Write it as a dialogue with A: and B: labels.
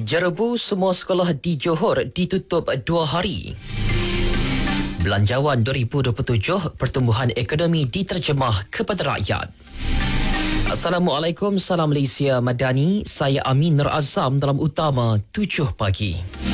A: Jerebu semua sekolah di Johor ditutup 2 hari. Belanjawan 2027, pertumbuhan ekonomi diterjemah kepada rakyat. Assalamualaikum, salam Malaysia Madani. Saya Amin Nur Azam dalam Utama 7 pagi.